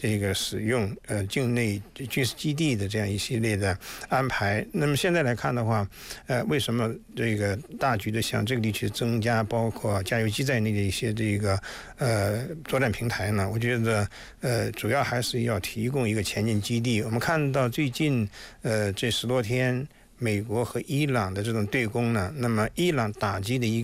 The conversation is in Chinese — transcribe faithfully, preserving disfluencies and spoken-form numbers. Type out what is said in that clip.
这个使用呃境内军事基地的这样一系列的安排。那么现在来看的话，呃，为什么这个大局的向这个地区增加包括加油机在内的一些这个呃作战平台呢？我觉得呃主要还是要提供一个前进基地。我们看到最近呃这十多天美国和伊朗的这种对攻呢，那么伊朗打击的一